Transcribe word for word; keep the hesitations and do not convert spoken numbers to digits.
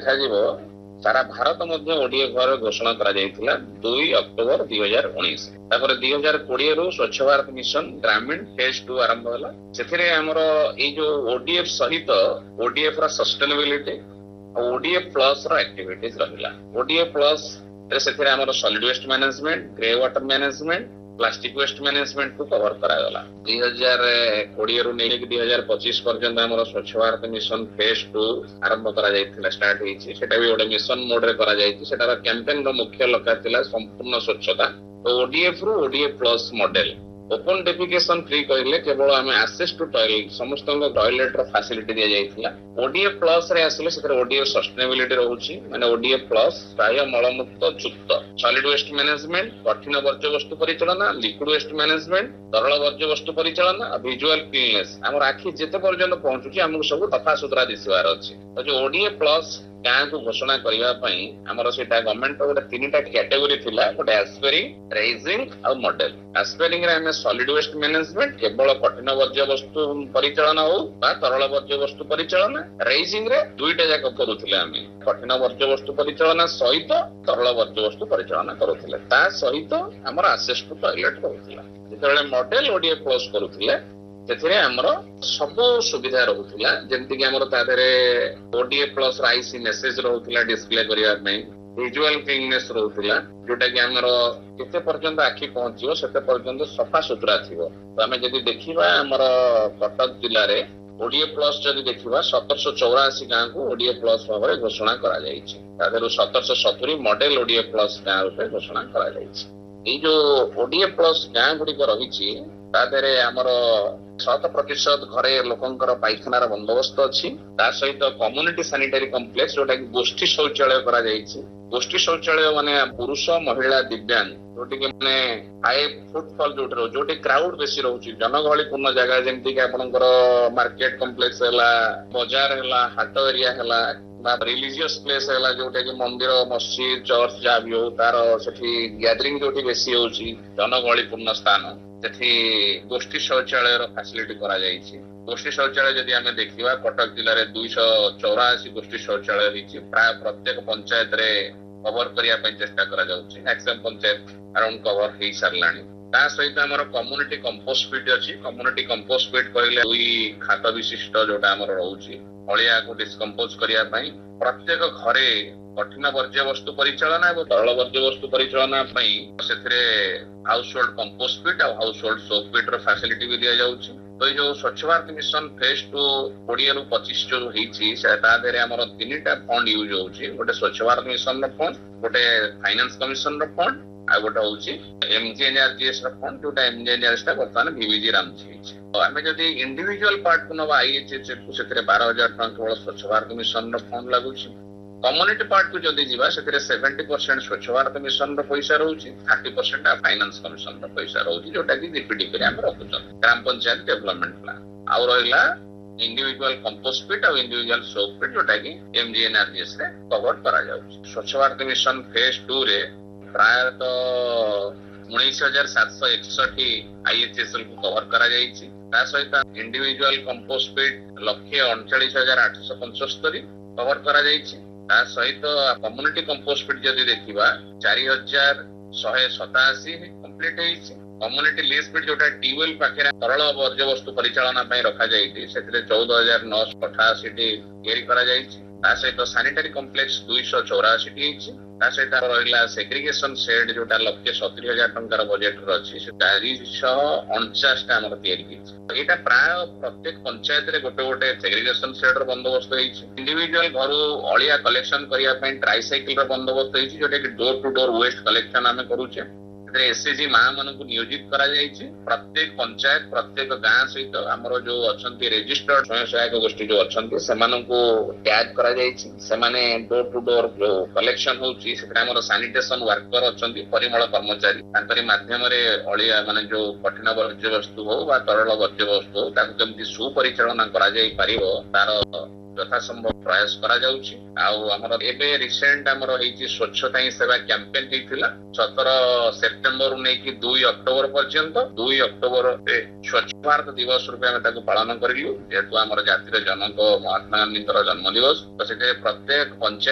देखा सारा भारत ओडीएफ घर घोषणा करा दुई अक्टोबर दुई हजार उन्नीस दुई हजार कोड़े रु स्वच्छ भारत मिशन ग्रामीण फेज टू आरंभ होला से आमर ये जो ओडीएफ सहित ओडीएफ रा सस्टेनेबिलिटी ओडीएफ प्लस रा एक्टिविटीज रहिला ओडीएफ प्लस से आमर solid waste management grey water management plastic waste management को कवर करागला दुई हजार कोड़े रु नहीं दुई हजार पच्चीस पर्यंत आमर स्वच्छ भारत मिशन फेज टू आरंभ करा जायतिला स्टार्ट होईछि सेटा भी ओडे मिशन मोड रे करा जायछि सेटार कैंपेन रो मुख्य लक्ष्य थिला संपूर्ण स्वच्छता तो ओडीएफ रु ODF plus model open defecation free कहले केवल आम एक्सेस टू टॉयलेट समस्त टॉयलेट रो फैसिलिटी दिया जायतिला ओडीएफ प्लस रे आसिले सेकर ओडीएफ सस्टेनेबिलिटी रहउछि माने ओडीएफ प्लस प्राय मलमुक्त युक्त सॉलिड वेस्ट मैनेजमेंट कठिन वर्ज्य वस्तु परिचालना लिक्विड वेस्ट मैनेजमेंट तरल वर्ज्य वस्तु परिचालना विजुअल क्लीननेस हमर आखि जेते पर्यंत पहुंचुछि हमहु सब सफा सुतरा दिसबार अछि तो जो ओडीएफ प्लस गाँ को घोषणा करने आमर से गवर्नमेंट गोटे तीन टा कैटेगोरी थिला गोटे एस्पेरिंग रेजिंग और मॉडल एस्पेरिंग रे हमें सॉलिड वेस्ट मैनेजमेंट केवल कठिन वर्ज्य वस्तु परिचालन हो बा तरल वर्ज्य वस्तु परिचालन रेजिंग रे दुईटा जाक करूथिले हमें कठिन वर्ज्य वस्तु परिचालन सहित तरल वर्ज्य वस्तु परिचालन करूथिले ता सहित हमर access to toilet रहउथिला जेतेबेले model ODF plus करूथिले से आमर सब सुविधा रोला जमती कि आमर तादरे ओडीएफ प्लस आईसी मेसेज रोला डिस्प्ले करने विजुअल क्लीननेस रोला जोटा कि आमर केते पर्यंत आखि पहुंचो सेते पर्यंत सफा सुतरा थिबो तो आमे जदी देखिबा आमर कटक जिल्ला रे ओडीएफ प्लस जदी देखिबा सत्रह सौ चौरासी गाँ को ओडीएफ प्लस भाव में घोषणा करा जायछि तादरे सत्रह सौ सत्तरी मॉडल ओडीएफ प्लस गाँ रूपे घोषणा करा जायछि ए जो ओडीएफ प्लस गाँ गुडी को रहिछि तादरे आमर शत प्रतिशत घरे लोकंकर पाइखानार बंदोबस्त अच्छी सहित कम्युनिटी सैनिटरी कम्प्लेक्स जोटा कि गोष्ठी शौचालय करा जायछि गोष्ठी शौचालय माने पुरुष महिला दिव्यांग जोटी कि माने हाई फुटफॉल जोटी रो जोटी क्राउड बेसी रहउछि जनगहलीपूर्ण जगह जेमति कि आपनकर मार्केट कम्प्लेक्स हैला बाजार हैला हाट एरिया हैला रिलीजियस प्लेस हैला जोटा कि मंदिर मस्जिद चर्च जा भी हो तार सेठी गैदरिंग जोटी बेसी होउछि जनगहलीपूर्ण स्थान सेठी गोष्ठी शौचालय फैसिलिटी करा जायछि गोष्ठी शौचालय जदि आमे देखिबा कटक जिल्ला रे दुई सौ चौरासी गोष्ठी शौचालय हिछि प्राय प्रत्येक पंचायत रे कवर करिया पय चेष्टा करा जाउछि मैक्सिमम पंचायत अराउंड कवर हेई सारलाणी ता सहित हमर कम्युनिटी कंपोस्ट पिट अछि कम्युनिटी कंपोस्ट पिट कहले दुई खात विशिष्ट जोटा हमर रहउछि अलिया को डिस्कम्पोज करिया पय प्रत्येक घरे कठिन वर्ज्य वस्तु परिचालना और तरल वर्ज्य वस्तु परिचालना से हाउस होल्ड कंपोस्ट पिट और हाउस होल्ड सोप पिट रो फैसिलिटी भी दिया जाउछि तो जो स्वच्छ भारत मिशन फेज टू कोड़े रु पच्चीस जो होईछि सेटा देरे हमर तीनटा फंड यूज होउछि गोटे स्वच्छ भारत मिशन रो फंड गोटे फाइनेंस कमिशन रो फंड आ गोटे होउछि एमजीएनआरजीएस रो फंड जोटा एमजीएनआरजीएस ता वर्तमान बीवीजी रामजी होइछि तो आमे जदी इंडिविजुअल पार्ट को नबा आईएचएच को सेतरे बारह हजार टका केवल स्वच्छ भारत मिशन रो फंड लागुछि कम्युनिटी पार्ट को जदी जीवा सेतरे सत्तर परसेंट स्वच्छ भारत मिशन रो पैसा रहउछि तीस परसेंट फाइनेंस कमिशन रो पैसा रहउछि जोटा कि डीपीडी करे हम रखुछन ग्राम पंचायत डेवलपमेंट प्लान आ रहिला इंडिविजुअल कंपोस्ट पिट और इंडिविजुअल सोप पिट जोटा कि एमजीएनआरजीएस रे कवर करा जाउछि स्वच्छ भारत मिशन फेज टू रे प्राय तो उन्नीस हजार सात सौ इकसठ आईएचएस को कवर करा जायछि ता सहित इंडिविजुअल कंपोस्ट पिट लक्ष्य उनचालीस हजार आठ सौ पचहत्तर कवर करा जायछि ता सहित कम्युनिटी कंपोस्ट पिट जदी देखिबा चार हजार एक सौ सतासी कंप्लीट होईछि कम्युनिटी लीज पिट जोटा टीवेल पाखे तरल वर्ज्य वस्तु परिचालना पय रखा जायछि सेतरे चौदह हजार नौ सौ अठासी टी तयारी करा जायछि ता सहित सैनिटरी कम्प्लेक्स दो सौ चौरासी टी होईछि ता सहित रहिला सेग्रीगेशन शेड जोटा लक्ष्य सत्तर हजार टंकार बजेट रो अछि से चार सौ उनचास टा हमर तयारी होईछि एटा प्राय प्रत्येक पंचायत रे गोटे गोटे सेग्रीगेशन शेड रो बंदोबस्त होईछि इंडिविजुअल घरु अलिया कलेक्शन करिया पय ट्राइसाइकिल रो बंदोबस्त होईछि जोटा कि door to door waste collection हमें करूछे एसएचजी मां मान को नियोजित करा जायछि प्रत्येक पंचायत प्रत्येक गां सहित हमर जो अछंती रजिस्टर्ड स्वयं सहायक गोष्ठी जो अछंती सेमान को टैग करा जायछि सेमाने डोर टू डोर जो कलेक्शन होउछि सेटा हमर सैनिटेशन वर्कर अछंती परिमल कर्मचारी तांतरी माध्यम रे अलिया माने जो कठिन वर्ज्य वस्तु हो बा तरल वर्ज्य वस्तु हो ताकु केमति सुपरिचालना करा जाय परिबो तार यथासंभव प्रयास करा जाउछि आउ हमर एबे रिसेंट हमर हेछि स्वच्छता ही सेवा कैंपेन हेतिला सत्रह सेप्टेम्बर नै कि दो अक्टोबर पर्यंत दो अक्टोबर रे स्वच्छ भारत दिवस रूपे हम ताकु पालन करिलु जेतु हमर जातिर जनक महात्मा गांधी जन्म दिवस तो सेते प्रत्येक पंचायत